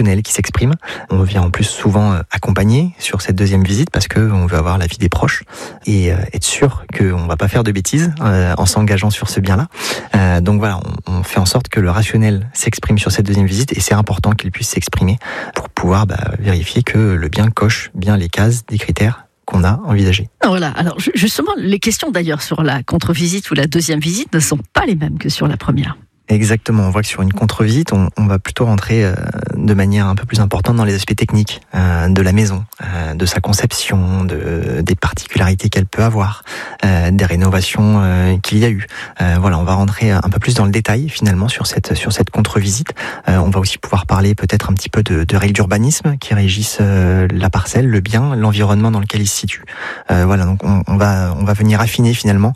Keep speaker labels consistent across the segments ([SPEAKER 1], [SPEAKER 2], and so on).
[SPEAKER 1] rationnel qui s'exprime. On vient en plus souvent accompagné sur cette deuxième visite parce qu'on veut avoir l'avis des proches et être sûr qu'on va pas faire de bêtises en s'engageant sur ce bien-là. Donc voilà, on fait en sorte que le rationnel s'exprime sur cette deuxième visite et c'est important qu'il puisse s'exprimer pour pouvoir vérifier que le bien coche bien les cases des critères qu'on a envisagés.
[SPEAKER 2] Voilà, alors justement, les questions d'ailleurs sur la contre-visite ou la deuxième visite ne sont pas les mêmes que sur la première.
[SPEAKER 1] Exactement, on voit que sur une contre-visite, on va plutôt rentrer de manière un peu plus importante dans les aspects techniques de la maison, de sa conception, des particularités qu'elle peut avoir, des rénovations qu'il y a eu. Voilà, on va rentrer un peu plus dans le détail finalement sur cette contre-visite. On va aussi pouvoir parler peut-être un petit peu de règles d'urbanisme qui régissent la parcelle, le bien, l'environnement dans lequel il se situe. Voilà, donc on va venir affiner finalement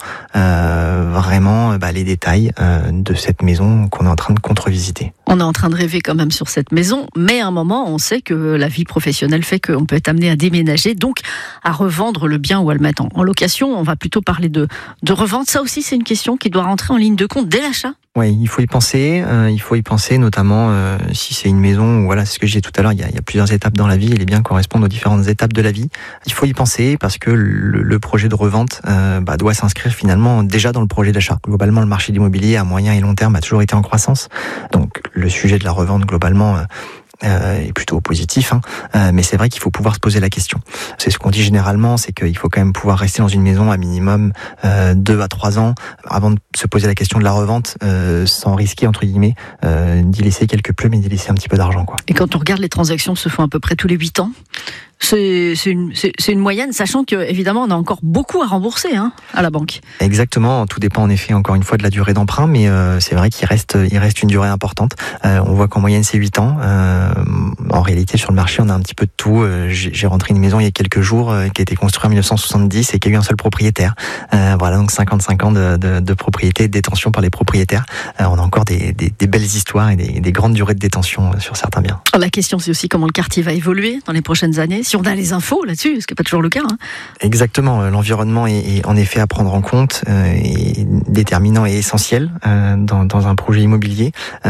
[SPEAKER 1] vraiment les détails de cette maison qu'on est en train de contre-visiter.
[SPEAKER 2] On est en train de rêver quand même sur cette maison, mais à un moment, on sait que la vie professionnelle fait qu'on peut être amené à déménager, donc à revendre le bien ou à le mettre en location. On va plutôt parler de revente. Ça aussi, c'est une question qui doit rentrer en ligne de compte dès l'achat.
[SPEAKER 1] Oui, il faut y penser. Il faut y penser notamment si c'est une maison où, voilà, c'est ce que je disais tout à l'heure, il y a plusieurs étapes dans la vie et les biens correspondent aux différentes étapes de la vie. Il faut y penser parce que le projet de revente doit s'inscrire finalement déjà dans le projet d'achat. Globalement, le marché de l'immobilier à moyen et long terme a toujours été en croissance. Donc le sujet de la revente globalement est plutôt positif, mais c'est vrai qu'il faut pouvoir se poser la question. C'est ce qu'on dit généralement, c'est qu'il faut quand même pouvoir rester dans une maison à minimum 2 à 3 ans avant de se poser la question de la revente, sans risquer entre guillemets d'y laisser quelques plumes et d'y laisser un petit peu d'argent, quoi.
[SPEAKER 2] Et quand on regarde, les transactions se font à peu près tous les 8 ans. C'est une moyenne, sachant que évidemment on a encore beaucoup à rembourser à la banque.
[SPEAKER 1] Exactement, tout dépend en effet encore une fois de la durée d'emprunt, mais c'est vrai qu'il reste une durée importante. On voit qu'en moyenne c'est 8 ans. En réalité sur le marché on a un petit peu de tout. J'ai rentré une maison il y a quelques jours qui a été construite en 1970 et qui a eu un seul propriétaire. Voilà, donc 55 ans de propriété et de détention par les propriétaires. On a encore des belles histoires et des grandes durées de détention sur certains biens.
[SPEAKER 2] La question c'est aussi comment le quartier va évoluer dans les prochaines années. Si on a les infos là-dessus, ce qui n'est pas toujours le cas.
[SPEAKER 1] Exactement, l'environnement est en effet à prendre en compte, est déterminant et essentiel dans un projet immobilier.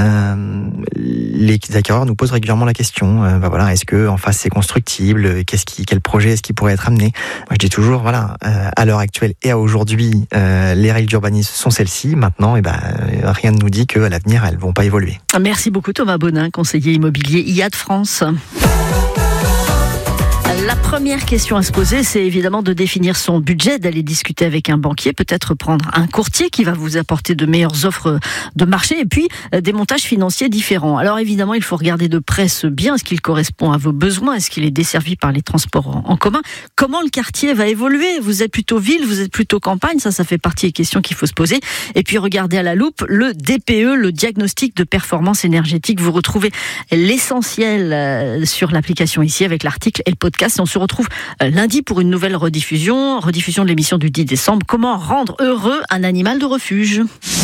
[SPEAKER 1] Les acquéreurs nous posent régulièrement la question, voilà, est-ce que en face c'est constructible, quel projet est-ce qui pourrait être amené? Moi je dis toujours, voilà, à l'heure actuelle et à aujourd'hui, les règles d'urbanisme sont celles-ci. Maintenant, rien ne nous dit qu'à l'avenir elles vont pas évoluer.
[SPEAKER 2] Merci beaucoup Thomas Bonin, conseiller immobilier IAD France. La première question à se poser, c'est évidemment de définir son budget, d'aller discuter avec un banquier, peut-être prendre un courtier qui va vous apporter de meilleures offres de marché et puis des montages financiers différents. Alors évidemment, il faut regarder de près ce bien, est-ce qu'il correspond à vos besoins, est-ce qu'il est desservi par les transports en commun, comment le quartier va évoluer, vous êtes plutôt ville, vous êtes plutôt campagne, ça fait partie des questions qu'il faut se poser. Et puis regardez à la loupe le DPE, le diagnostic de performance énergétique. Vous retrouvez l'essentiel sur l'application ici avec l'article et le podcast. On se retrouve lundi pour une nouvelle rediffusion de l'émission du 10 décembre. Comment rendre heureux un animal de refuge?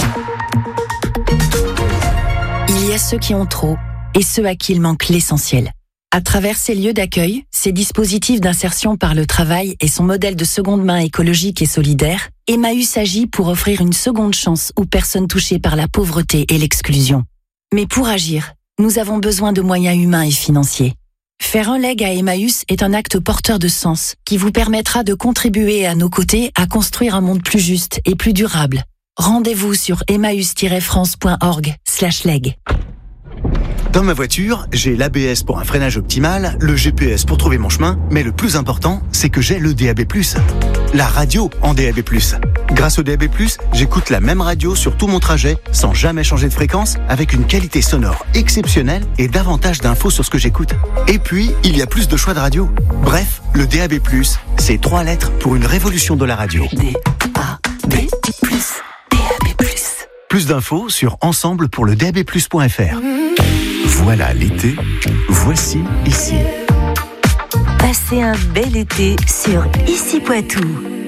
[SPEAKER 3] Il y a ceux qui ont trop et ceux à qui il manque l'essentiel. À travers ces lieux d'accueil, ces dispositifs d'insertion par le travail et son modèle de seconde main écologique et solidaire, Emmaüs agit pour offrir une seconde chance aux personnes touchées par la pauvreté et l'exclusion. Mais pour agir, nous avons besoin de moyens humains et financiers. Faire un leg à Emmaüs est un acte porteur de sens qui vous permettra de contribuer à nos côtés à construire un monde plus juste et plus durable. Rendez-vous sur emmaüs-france.org/leg.
[SPEAKER 4] Dans ma voiture, j'ai l'ABS pour un freinage optimal, le GPS pour trouver mon chemin, mais le plus important, c'est que j'ai le DAB+, la radio en DAB+. Grâce au DAB+, j'écoute la même radio sur tout mon trajet, sans jamais changer de fréquence, avec une qualité sonore exceptionnelle et davantage d'infos sur ce que j'écoute. Et puis, il y a plus de choix de radio. Bref, le DAB+, c'est 3 lettres pour une révolution de la radio.
[SPEAKER 3] DAB+.
[SPEAKER 4] Plus d'infos sur ensemble-pour-le-DAB+.fr.
[SPEAKER 5] Voilà l'été, voici ici.
[SPEAKER 6] Passez un bel été sur Ici Poitou.